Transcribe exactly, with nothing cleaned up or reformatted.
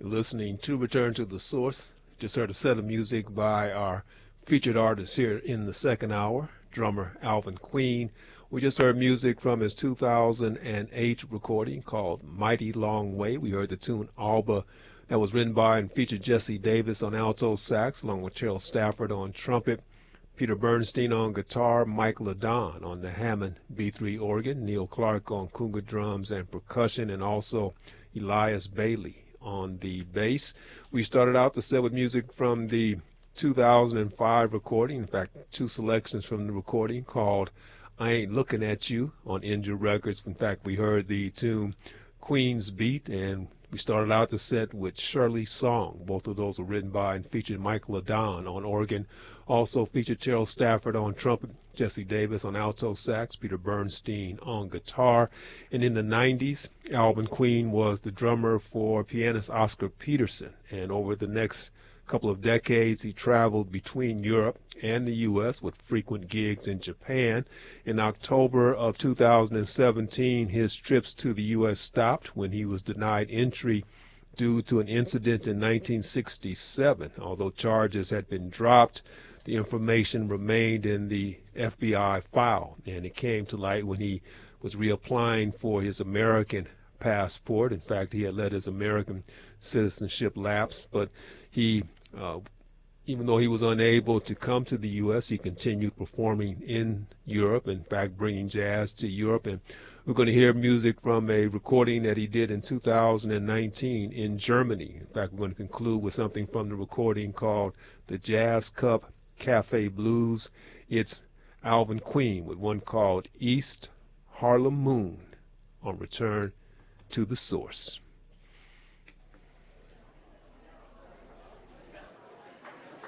listening to Return to the Source. Just heard a set of music by our featured artist here in the second hour, drummer Alvin Queen. We just heard music from his two thousand eight recording called Mighty Long Way. We heard the tune Alba that was written by and featured Jesse Davis on alto sax, along with Terrell Stafford on trumpet, Peter Bernstein on guitar, Mike Ladon on the Hammond B three organ, Neil Clark on conga drums and percussion, and also Elias Bailey on the bass. We started out the set with music from the two thousand five recording, in fact, two selections from the recording called I Ain't Looking at You on Injure Records. In fact, we heard the tune Queen's Beat, and we started out the set with Shirley's Song. Both of those were written by and featured Mike Ladon on organ. Also featured Terrell Stafford on trumpet, Jesse Davis on alto sax, Peter Bernstein on guitar. And in the nineties, Alvin Queen was the drummer for pianist Oscar Peterson. And over the next couple of decades, he traveled between Europe and the U S with frequent gigs in Japan. In October of two thousand seventeen, his trips to the U S stopped when he was denied entry due to an incident in nineteen sixty-seven. Although charges had been dropped, the information remained in the F B I file, and it came to light when he was reapplying for his American passport. In fact, he had let his American citizenship lapse, but he uh, even though he was unable to come to the U S, he continued performing in Europe, in fact, bringing jazz to Europe. And we're going to hear music from a recording that he did in two thousand nineteen in Germany. In fact, we're going to conclude with something from the recording called the Jazz Cup Cafe Blues. It's Alvin Queen with one called East Harlem Moon on Return to the Source.